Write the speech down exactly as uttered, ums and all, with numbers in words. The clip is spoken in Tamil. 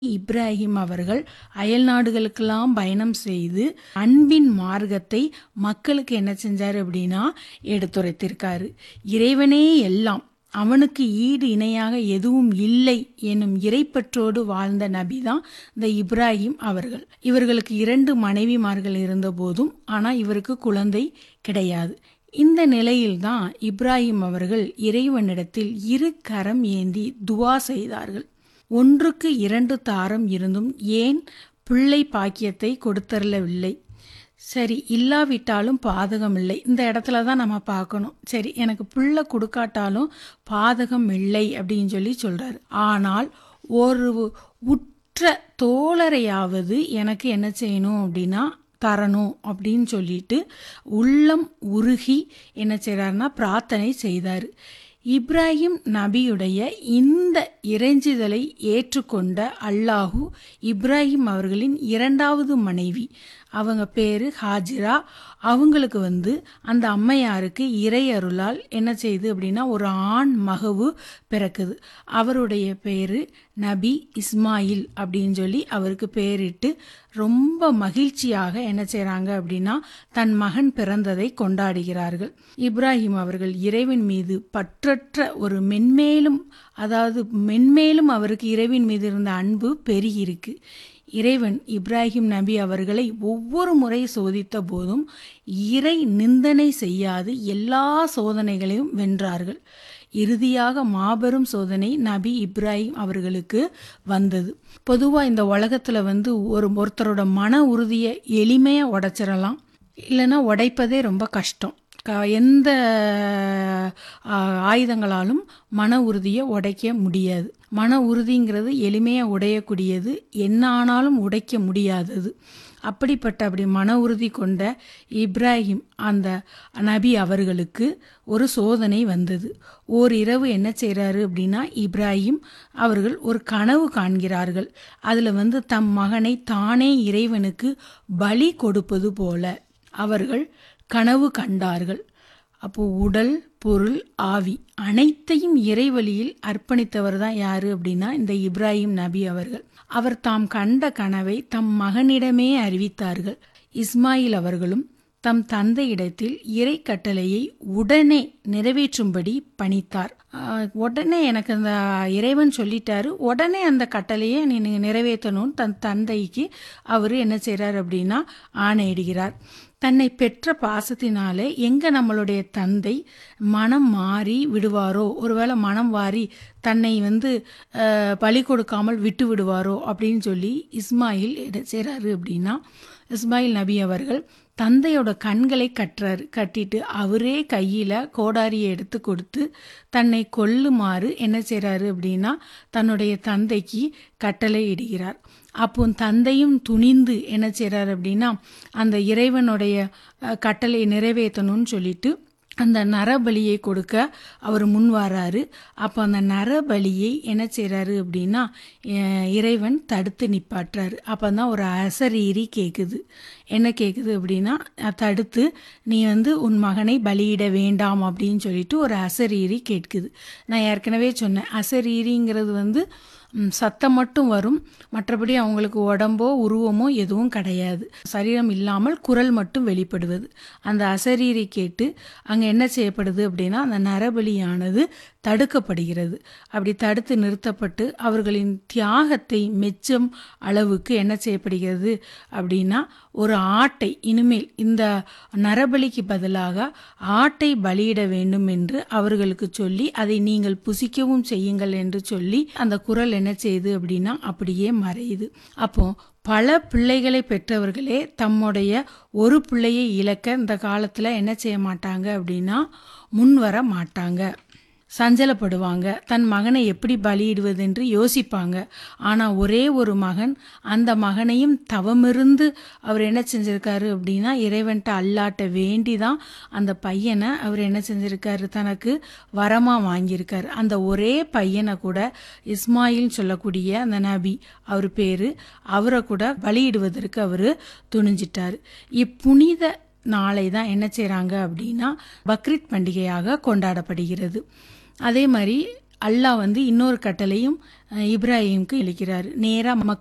இப்ராஹிம் அவர்கள் அயல் நாடுகளுக்கெல்லாம் பயணம் செய்து அன்பின் மார்க்கத்தை மக்களுக்கு என்ன செஞ்சார் அப்படின்னா எடுத்துரைத்திருக்காரு. இறைவனே எல்லாம், அவனுக்கு ஈடு இணையாக எதுவும் இல்லை எனும் இறைப்பற்றோடு வாழ்ந்த நபி தான் இந்த இப்ராஹிம் அவர்கள். இவர்களுக்கு இரண்டு மனைவிமார்கள் இருந்த போதும் ஆனால் இவருக்கு குழந்தை கிடையாது. இந்த நிலையில்தான் இப்ராஹிம் அவர்கள் இறைவனிடத்தில் இரு கரம் ஏந்தி துவா செய்தார்கள். ஒன்றுக்கு இரண்டு தாரம் இருந்தும் ஏன் பிள்ளை பாக்கியத்தை கொடுத்தரவில்லை? சரி, இல்லாவிட்டாலும் பாதகம் இல்லை. இந்த இடத்துல தான் நம்ம பார்க்கணும். சரி, எனக்கு பிள்ளை கொடுக்காட்டாலும் பாதகம் இல்லை அப்படின்னு சொல்லி சொல்றாரு. ஆனால் ஒரு உற்ற தோழரையாவது எனக்கு என்ன செய்யணும் அப்படின்னா தரணும் அப்படின்னு சொல்லிட்டு உள்ளம் உருகி என்ன செய்றாருன்னா பிரார்த்தனை செய்தார். இப்ராஹிம் நபியுடைய இந்த இறைஞ்சுதலை ஏற்றுக்கொண்ட அல்லாஹு இப்ராஹிம் அவர்களின் இரண்டாவது மனைவி, அவங்க பேரு ஹாஜிரா, அவங்களுக்கு வந்து அந்த அம்மையாருக்கு இறை அருளால் என்ன செய்யுது அப்படின்னா ஒரு ஆண் மகவு பிறக்குது. அவருடைய பேரு நபி இஸ்மாயில் அப்படின்னு சொல்லி அவருக்கு பேரிட்டு ரொம்ப மகிழ்ச்சியாக என்ன செய்கிறாங்க அப்படின்னா தன் மகன் பிறந்ததை கொண்டாடுகிறார்கள். இப்ராஹிம் அவர்கள் இறைவன் மீது பற்றற்ற ஒரு மென்மேலும் அதாவது மென்மேலும் அவருக்கு இறைவன் மீது இருந்த அன்பு பெருகியிருக்கு. இறைவன் இப்ராஹிம் நபி அவர்களை ஒவ்வொரு முறை சோதித்த போதும் இறை நிந்தனை செய்யாது எல்லா சோதனைகளையும் வென்றார்கள். இறுதியாக மாபெரும் சோதனை நபி இப்ராஹிம் அவர்களுக்கு வந்தது. பொதுவாக இந்த உலகத்தில் வந்து ஒரு ஒருத்தரோட மன உறுதியை எளிமையாக உடைச்சிடலாம், இல்லைன்னா உடைப்பதே ரொம்ப கஷ்டம். க எந்த ஆயுதங்களாலும் மன உறுதியை உடைக்க முடியாது. மன உறுதிங்கிறது எளிமையாக உடையக்கூடியது, என்ன ஆனாலும் உடைக்க முடியாதது. அப்படிப்பட்ட அப்படி மன உறுதி கொண்ட இப்ராஹிம் அந்த நபி அவர்களுக்கு ஒரு சோதனை வந்தது. ஓர் இரவு என்ன செய்கிறாரு அப்படின்னா இப்ராஹிம் அவர்கள் ஒரு கனவு காண்கிறார்கள். அதில் வந்து தம் மகனை தானே இறைவனுக்கு பலி கொடுப்பது போல அவர்கள் கனவு கண்டார்கள். அப்போ உடல், பொருள், ஆவி அனைத்தையும் இறைவழியில் அர்ப்பணித்தவர் தான் யாரு அப்படின்னா இந்த இப்ராஹிம் நபி அவர்கள். அவர் தாம் கண்ட கனவை தம் மகனிடமே அறிவித்தார்கள். இஸ்மாயில் அவர்களும் தம் தந்தையிடத்தில் இறை கட்டளையை உடனே நிறைவேற்றும்படி பணித்தார். உடனே எனக்கு அந்த இறைவன் சொல்லிட்டாரு, உடனே அந்த கட்டளையை நீ நிறைவேற்றணும்னு தன் தந்தைக்கு அவர் என்ன செய்கிறார் அப்படின்னா ஆணையிடுகிறார். தன்னை பெற்ற பாசத்தினாலே எங்கே நம்மளுடைய தந்தை மனம் மாறி விடுவாரோ, ஒருவேளை மனம் மாறி தன்னை வந்து பலி கொடுக்காமல் விட்டு விடுவாரோ அப்படின்னு சொல்லி இஸ்மாயில் என்ன செய்கிறாரு அப்படின்னா இஸ்மாயில் நபி அவர்கள் தந்தையோட கண்களை கட்டுறாரு. கட்டிட்டு அவரே கையில் கோடாரியை எடுத்து கொடுத்து தன்னை கொல்லுமாறு என்ன செய்கிறாரு அப்படின்னா தன்னுடைய தந்தைக்கு கட்டளை இடுகிறார். அப்போ தந்தையும் துணிந்து என்ன செய்கிறார் அப்படின்னா அந்த இறைவனுடைய கட்டளை நிறைவேற்றணும்னு சொல்லிட்டு அந்த நரபலியை கொடுக்க அவர் முன் வராரு. அப்போ அந்த நரபலியை என்ன செய்கிறாரு அப்படின்னா இறைவன் தடுத்து நிப்பாட்டுறாரு. அப்போ தான் ஒரு அசரீரி கேட்குது. என்ன கேட்குது அப்படின்னா தடுத்து நீ வந்து உன் மகனை பலியிட வேண்டாம் அப்படின்னு சொல்லிட்டு ஒரு அசரீரி கேட்குது. நான் ஏற்கனவே சொன்னேன், அசரீரிங்கிறது வந்து சத்தம் மட்டும் வரும், மற்றபடி அவங்களுக்கு உடம்போ உருவமோ எதுவும் கிடையாது. சரீரம் இல்லாமல் குரல் மட்டும் வெளிப்படுவது. அந்த அசரீரை கேட்டு அங்கே என்ன செய்யப்படுது அப்படின்னா அந்த நரபலியானது தடுக்கப்படுகிறது. அப்படி தடுத்து நிறுத்தப்பட்டு அவர்களின் தியாகத்தை மெச்சும் அளவுக்கு என்ன செய்யப்படுகிறது அப்படின்னா ஒரு ஆட்டை, இனிமேல் இந்த நரபலிக்கு பதிலாக ஆட்டை பலியிட வேண்டும் என்று அவர்களுக்கு சொல்லி அதை நீங்கள் புசிக்கவும் செய்யுங்கள் என்று சொல்லி அந்த குரல் என்ன செய்யுது அப்படின்னா அப்படியே மறையுது. அப்போ பல பிள்ளைகளை பெற்றவர்களே தம்முடைய ஒரு பிள்ளையை இழக்க இந்த காலத்தில் என்ன செய்ய மாட்டாங்க அப்படின்னா முன் வர மாட்டாங்க, சஞ்சலப்படுவாங்க, தன் மகனை எப்படி பலியிடுவது என்று யோசிப்பாங்க. ஆனால் ஒரே ஒரு மகன், அந்த மகனையும் தவமிருந்து அவர் என்ன செஞ்சிருக்காரு அப்படின்னா இறைவன்ட்ட அல்லாட்ட வேண்டி தான் அந்த பையனை அவர் என்ன செஞ்சிருக்காரு தனக்கு வரமாக வாங்கியிருக்காரு. அந்த ஒரே பையனை கூட இஸ்மாயில் சொல்லக்கூடிய அந்த நபி அவர் பேர், அவரை கூட பலியிடுவதற்கு அவர் துணிஞ்சிட்டார். இப்புனித நாளை தான் என்ன செய்கிறாங்க அப்படின்னா பக்ரீத் பண்டிகையாக கொண்டாடப்படுகிறது. அதே மாதிரி அல்லாஹ் வந்து இன்னொரு கட்டளையும் அஹ், இப்ராஹிமுக்கு அளிக்கிறார். நேராக